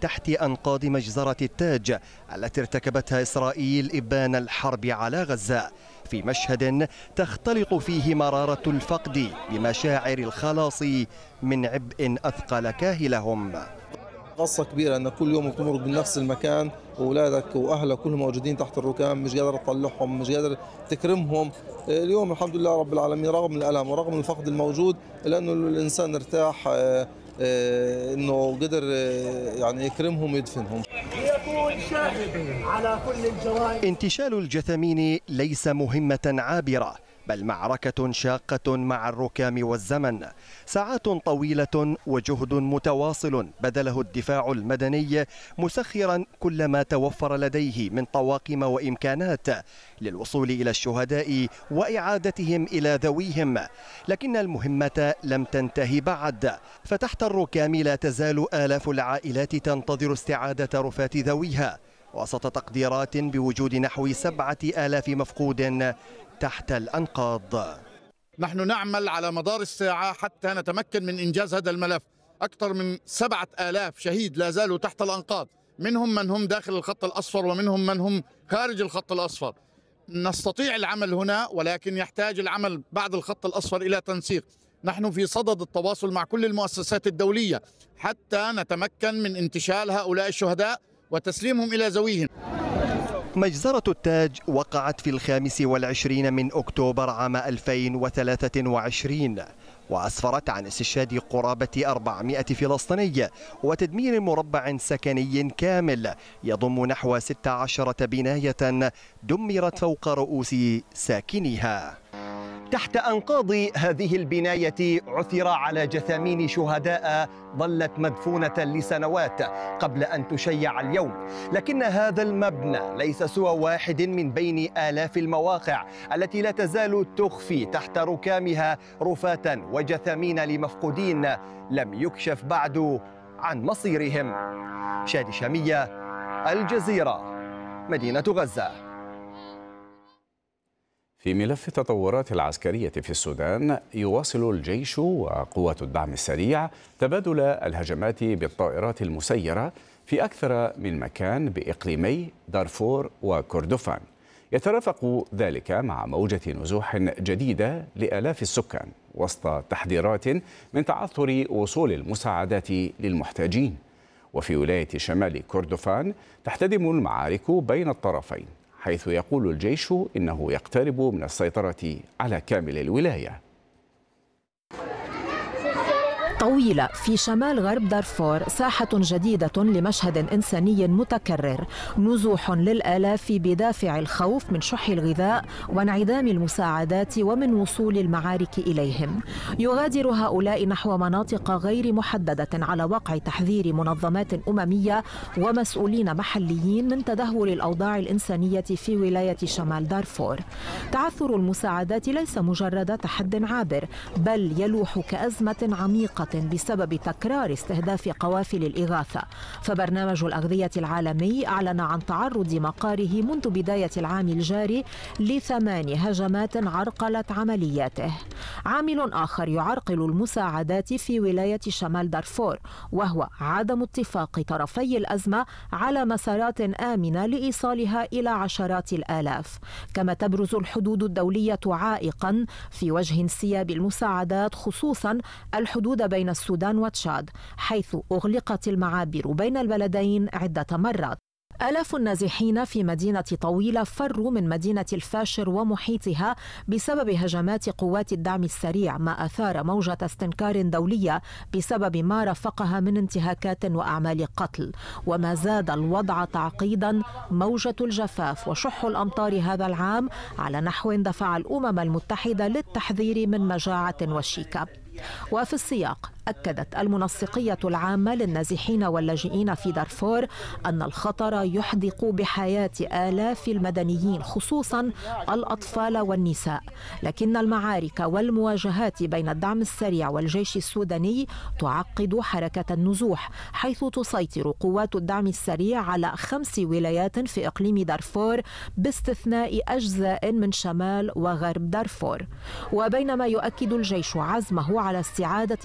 تحت أنقاض مجزرة التاج التي ارتكبتها إسرائيل إبان الحرب على غزة، في مشهد تختلط فيه مرارة الفقد بمشاعر الخلاص من عبء أثقل كاهلهم. قصة كبيرة أن كل يوم بتمرق بنفس المكان وأولادك وأهلك كلهم موجودين تحت الركام، مش قادر تطلعهم، مش قادر تكرمهم. اليوم الحمد لله رب العالمين رغم الألم ورغم الفقد الموجود لأنه الإنسان ارتاح أنه قدر يعني يكرمهم ويدفنهم. ليكون شاهد على كل الجرائم. انتشال الجثامين ليس مهمة عابرة، بل معركة شاقة مع الركام والزمن، ساعات طويلة وجهد متواصل بذله الدفاع المدني مسخرا كل ما توفر لديه من طواقم وإمكانات للوصول إلى الشهداء وإعادتهم إلى ذويهم. لكن المهمة لم تنتهي بعد، فتحت الركام لا تزال آلاف العائلات تنتظر استعادة رفات ذويها وسط تقديرات بوجود نحو 7000 مفقود تحت الأنقاض. نحن نعمل على مدار الساعة حتى نتمكن من إنجاز هذا الملف. أكثر من 7000 شهيد لا زالوا تحت الأنقاض، منهم من هم داخل الخط الأصفر ومنهم من هم خارج الخط الأصفر. نستطيع العمل هنا ولكن يحتاج العمل بعد الخط الأصفر إلى تنسيق. نحن في صدد التواصل مع كل المؤسسات الدولية حتى نتمكن من انتشال هؤلاء الشهداء وتسليمهم إلى ذويهم. مجزرة التاج وقعت في 25 من أكتوبر عام 2023 وأسفرت عن استشهاد قرابة 400 فلسطيني وتدمير مربع سكني كامل يضم نحو 16 بناية دمرت فوق رؤوس ساكنيها. تحت أنقاض هذه البناية عثر على جثامين شهداء ظلت مدفونة لسنوات قبل أن تشيع اليوم، لكن هذا المبنى ليس سوى واحد من بين آلاف المواقع التي لا تزال تخفي تحت ركامها رفاة وجثامين لمفقودين لم يكشف بعد عن مصيرهم. شادي شامية، الجزيرة، مدينة غزة. في ملف التطورات العسكرية في السودان، يواصل الجيش وقوات الدعم السريع تبادل الهجمات بالطائرات المسيرة في أكثر من مكان بإقليمي دارفور وكردفان، يترافق ذلك مع موجة نزوح جديدة لآلاف السكان وسط تحذيرات من تعثر وصول المساعدات للمحتاجين. وفي ولاية شمال كردفان تحتدم المعارك بين الطرفين، حيث يقول الجيش إنه يقترب من السيطرة على كامل الولاية. طويلة في شمال غرب دارفور ساحة جديدة لمشهد إنساني متكرر، نزوح للآلاف بدافع الخوف من شح الغذاء وانعدام المساعدات ومن وصول المعارك إليهم. يغادر هؤلاء نحو مناطق غير محددة على وقع تحذير منظمات أممية ومسؤولين محليين من تدهور الأوضاع الإنسانية في ولاية شمال دارفور. تعثر المساعدات ليس مجرد تحد عابر، بل يلوح كأزمة عميقة بسبب تكرار استهداف قوافل الإغاثة، فبرنامج الأغذية العالمي أعلن عن تعرض مقاره منذ بداية العام الجاري ل8 هجمات عرقلت عملياته. عامل آخر يعرقل المساعدات في ولاية شمال دارفور وهو عدم اتفاق طرفي الأزمة على مسارات آمنة لإيصالها إلى عشرات الآلاف، كما تبرز الحدود الدولية عائقا في وجه انسياب المساعدات، خصوصا الحدود بين السودان وتشاد، حيث أغلقت المعابر بين البلدين عدة مرات. آلاف النازحين في مدينة طويلة فروا من مدينة الفاشر ومحيطها بسبب هجمات قوات الدعم السريع، ما أثار موجة استنكار دولية بسبب ما رافقها من انتهاكات وأعمال قتل. وما زاد الوضع تعقيدا موجة الجفاف وشح الأمطار هذا العام على نحو دفع الأمم المتحدة للتحذير من مجاعة وشيكة. وفي السياق أكدت المنسقية العامة للنازحين واللاجئين في دارفور أن الخطر يحدق بحياة آلاف المدنيين، خصوصا الأطفال والنساء، لكن المعارك والمواجهات بين الدعم السريع والجيش السوداني تعقد حركة النزوح، حيث تسيطر قوات الدعم السريع على 5 ولايات في إقليم دارفور باستثناء أجزاء من شمال وغرب دارفور. وبينما يؤكد الجيش عزمه على استعادة السيطرة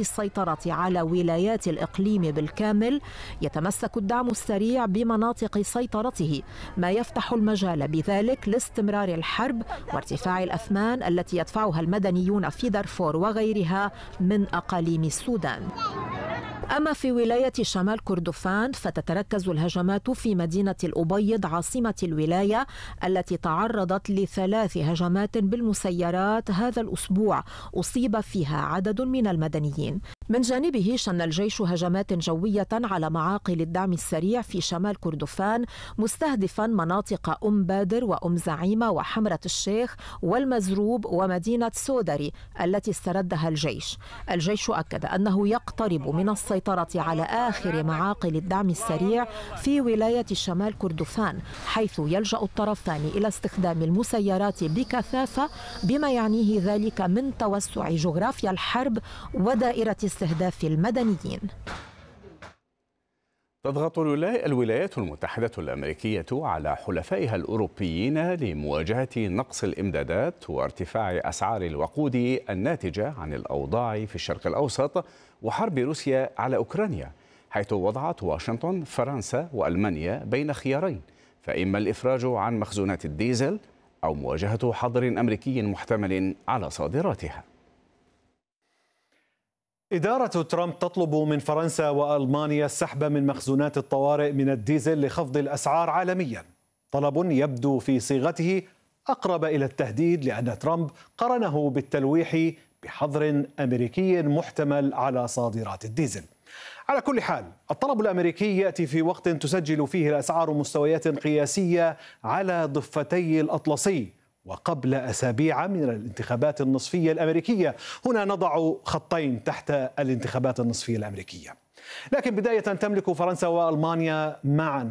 السيطرة على ولايات الإقليم بالكامل، يتمسك الدعم السريع بمناطق سيطرته، ما يفتح المجال بذلك لاستمرار الحرب وارتفاع الأثمان التي يدفعها المدنيون في دارفور وغيرها من أقاليم السودان. أما في ولاية شمال كردفان فتتركز الهجمات في مدينة الأبيض عاصمة الولاية التي تعرضت ل3 هجمات بالمسيرات هذا الأسبوع أصيب فيها عدد من المدنيين. من جانبه شن الجيش هجمات جوية على معاقل الدعم السريع في شمال كردفان مستهدفا مناطق بادر زعيمة وحمرة الشيخ والمزروب ومدينة سودري التي استردها الجيش. الجيش أكد أنه يقترب من السيطرة على آخر معاقل الدعم السريع في ولاية شمال كردفان، حيث يلجأ الطرفان إلى استخدام المسيرات بكثافة، بما يعنيه ذلك من توسع جغرافيا الحرب ودائرة استهداف المدنيين. تضغط الولايات المتحدة الأمريكية على حلفائها الأوروبيين لمواجهة نقص الإمدادات وارتفاع أسعار الوقود الناتجة عن الأوضاع في الشرق الأوسط وحرب روسيا على أوكرانيا، حيث وضعت واشنطن فرنسا وألمانيا بين خيارين، فإما الإفراج عن مخزونات الديزل أو مواجهة حظر أمريكي محتمل على صادراتها. إدارة ترامب تطلب من فرنسا وألمانيا السحب من مخزونات الطوارئ من الديزل لخفض الأسعار عالميا، طلب يبدو في صيغته أقرب إلى التهديد، لأن ترامب قرنه بالتلويح بحظر أمريكي محتمل على صادرات الديزل. على كل حال، الطلب الأمريكي يأتي في وقت تسجل فيه الأسعار مستويات قياسية على ضفتي الأطلسي، وقبل أسابيع من الانتخابات النصفية الأمريكية. هنا نضع خطين تحت الانتخابات النصفية الأمريكية. لكن بداية تملك فرنسا وألمانيا معا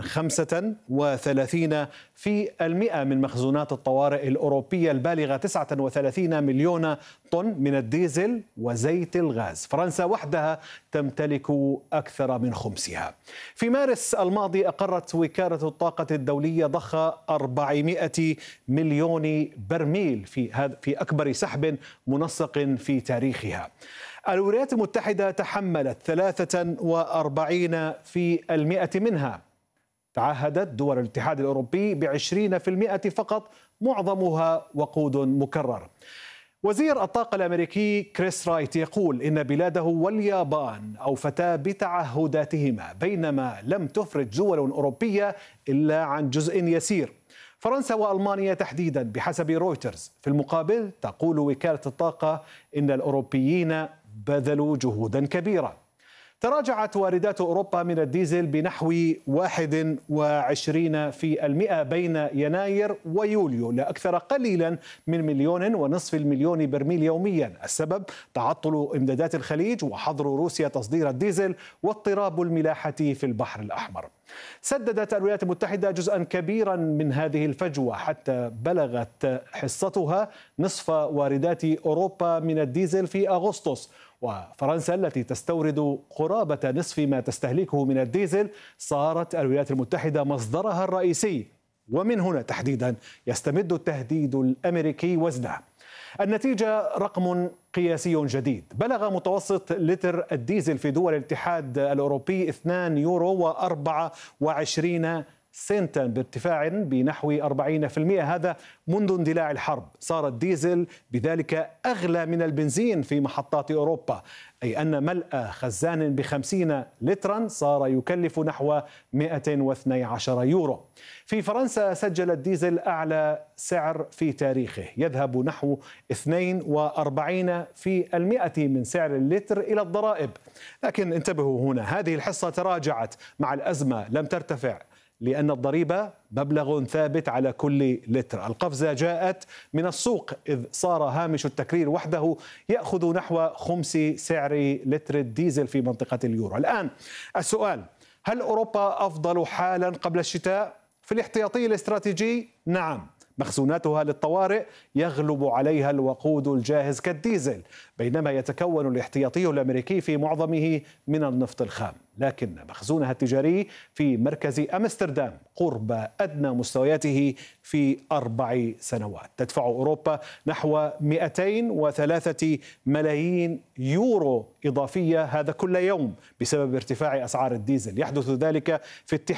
35% من مخزونات الطوارئ الأوروبية البالغة 39 مليون طن من الديزل وزيت الغاز. فرنسا وحدها تمتلك أكثر من خمسها. في مارس الماضي أقرت وكالة الطاقة الدولية ضخ 400 مليون برميل في أكبر سحب منسق في تاريخها. الولايات المتحدة تحملت 43% منها. تعهدت دول الاتحاد الأوروبي ب20% فقط، معظمها وقود مكرر. وزير الطاقة الأمريكي كريس رايت يقول إن بلاده واليابان أوفتا بتعهداتهما، بينما لم تفرج دول أوروبية إلا عن جزء يسير. فرنسا وألمانيا تحديدا بحسب رويترز. في المقابل تقول وكالة الطاقة إن الأوروبيين بذلوا جهودا كبيرة. تراجعت واردات أوروبا من الديزل بنحو 21% بين يناير ويوليو لأكثر قليلا من 1.5 مليون برميل يوميا. السبب تعطل إمدادات الخليج وحظر روسيا تصدير الديزل واضطراب الملاحة في البحر الأحمر. سددت الولايات المتحدة جزءا كبيرا من هذه الفجوة حتى بلغت حصتها نصف واردات أوروبا من الديزل في أغسطس. وفرنسا التي تستورد قرابة نصف ما تستهلكه من الديزل صارت الولايات المتحدة مصدرها الرئيسي، ومن هنا تحديدا يستمد التهديد الأمريكي وزنه. النتيجة رقم قياسي جديد. بلغ متوسط لتر الديزل في دول الاتحاد الأوروبي 2 يورو و24 سنتا، بارتفاع بنحو 40%. هذا منذ اندلاع الحرب. صار الديزل بذلك أغلى من البنزين في محطات أوروبا، أي أن ملء خزان ب50 لترا صار يكلف نحو 112 يورو. في فرنسا سجل الديزل أعلى سعر في تاريخه، يذهب نحو 42% من سعر اللتر إلى الضرائب. لكن انتبهوا هنا، هذه الحصة تراجعت مع الأزمة، لم ترتفع لأن الضريبة مبلغ ثابت على كل لتر. القفزة جاءت من السوق، إذ صار هامش التكرير وحده يأخذ نحو خمس سعر لتر الديزل في منطقة اليورو. الآن السؤال: هل أوروبا أفضل حالا قبل الشتاء؟ في الاحتياطي الاستراتيجي نعم، مخزوناتها للطوارئ يغلب عليها الوقود الجاهز كالديزل، بينما يتكون الاحتياطي الأمريكي في معظمه من النفط الخام. لكن مخزونها التجاري في مركز أمستردام قرب أدنى مستوياته في 4 سنوات. تدفع أوروبا نحو 203 ملايين يورو إضافية هذا كل يوم بسبب ارتفاع أسعار الديزل. يحدث ذلك في